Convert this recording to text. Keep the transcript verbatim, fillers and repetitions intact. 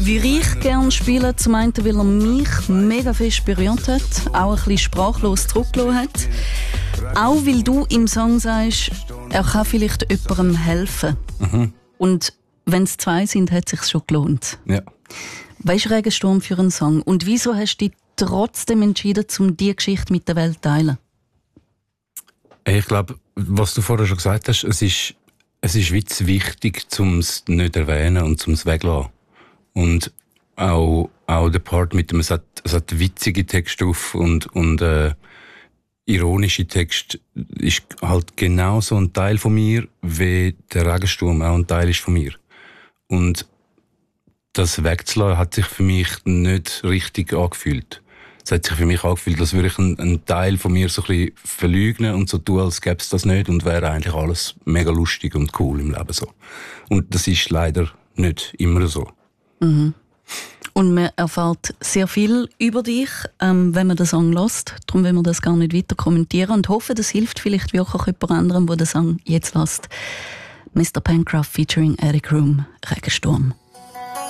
würde ich gerne spielen, zum einen, weil er mich mega fest berührt hat, auch ein bisschen sprachlos zurückgelassen hat. Auch weil du im Song sagst, er kann vielleicht jemandem helfen. Mhm. Und wenn es zwei sind, hat es sich schon gelohnt. Ja. Was ist Regensturm für einen Song? Und wieso hast du dich trotzdem entschieden, um diese Geschichte mit der Welt zu teilen? Ich glaube, was du vorher schon gesagt hast, es ist, es ist wichtig, um es nicht zu erwähnen und um es wegzulassen. Und auch, auch der Part mit dem, es hat, es hat witzige Texte drauf und, und äh, ironische Texte ist halt genauso ein Teil von mir, wie der Regensturm auch ein Teil ist von mir. Und das wegzulassen hat sich für mich nicht richtig angefühlt. Es hat sich für mich angefühlt, als würde ich einen, einen Teil von mir so ein bisschen verleugnen und so tun, als gäbe es das nicht und wäre eigentlich alles mega lustig und cool im Leben so. Und das ist leider nicht immer so. Mhm. Und man erfährt sehr viel über dich, ähm, wenn man den Song hört. Darum will man das gar nicht weiter kommentieren und hoffe, das hilft vielleicht wirklich auch jemand anderem, der den Song jetzt hört. Mister Pencroft featuring Eric Room, Regensturm.